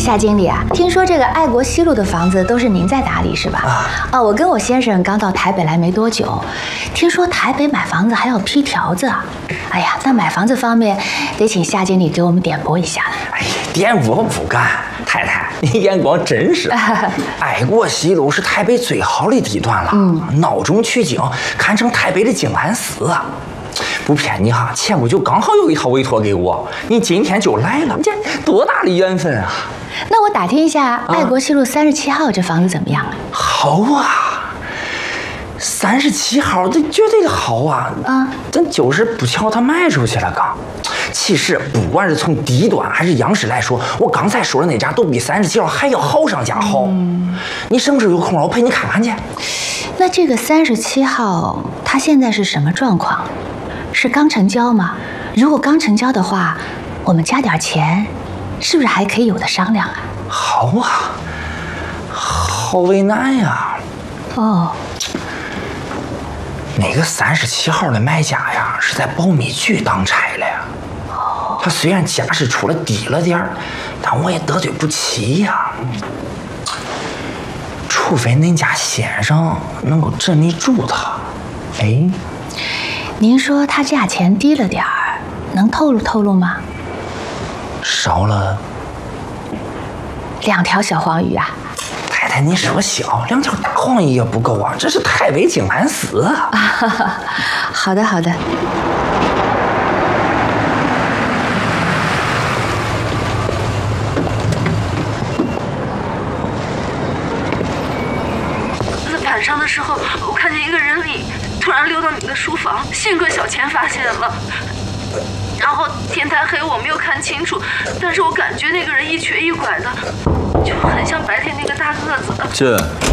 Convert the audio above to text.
夏经理啊，听说这个爱国西路的房子都是您在打理是吧？啊，我跟我先生刚到台北来没多久，听说台北买房子还要批条子啊。哎呀，那买房子方面得请夏经理给我们点拨一下了。 哎呀，点拨不干，太太，你眼光真是。爱国西路是台北最好的地段了，闹中取静，堪称台北的静安寺啊。不骗你哈，前不久刚好有一套委托给我，你今天就来了，这多大的缘分啊！ 那我打听一下，爱国西路37号这房子怎么样了？ 好啊，37号这绝对好啊！咱就是不巧它卖出去了刚。其实不管是从地段还是样式来说，我刚才说的那家都比37号还要好上加好。你什么时候有空我陪你看看去。 那这个37号它现在是什么状况？是刚成交吗？如果刚成交的话，我们加点钱，是不是还可以有的商量啊？ 好啊，好为难呀。 哦， 那个37号的买家呀，是在保密局当差了呀。他虽然家是出了低了点儿，但我也得罪不起呀。除非恁家先生能够镇得住他。哎。 您说它价钱低了点儿，能透露吗？ 少了 2条小黄鱼啊！ 太太，你说小，2条大黄鱼也不够啊！这是台北静安寺啊！ 好的，好的。 晚上的时候，我看见一个人影突然溜到你的书房，幸亏小钱发现了。然后天太黑，我没有看清楚，但是我感觉那个人一瘸一拐的，就很像白天那个大个子。 这